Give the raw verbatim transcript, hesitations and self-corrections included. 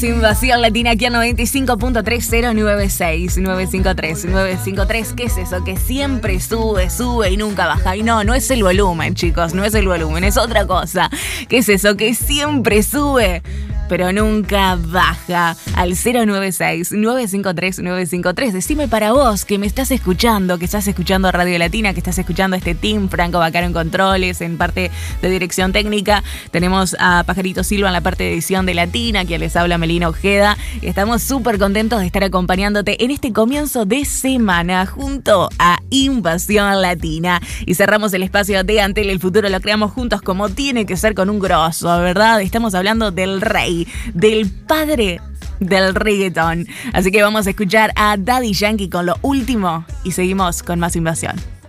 Invasión Latina aquí a noventa y cinco punto tres cero nueve seis nueve cinco tres nueve cinco tres. ¿Qué es eso? Que siempre sube, sube y nunca baja. Y no, no es el volumen, chicos, no es el volumen, es otra cosa. ¿Qué es eso? Que siempre sube, pero nunca baja. Al cero nueve seis nueve cinco tres nueve cinco tres. Decime para vos que me estás escuchando, que estás escuchando Radio Latina, que estás escuchando este team. Franco Bacaro en controles, en parte de dirección técnica. Tenemos a Pajarito Silva en la parte de edición de Latina, quien les habla Melina Ojeda. Estamos súper contentos de estar acompañándote en este comienzo de semana junto a Invasión Latina. Y cerramos el espacio de Antel el futuro lo creamos juntos como tiene que ser, con un grosso, ¿verdad? Estamos hablando del rey, del padre del reggaetón. Así que vamos a escuchar a Daddy Yankee con lo último y seguimos con más Invasión.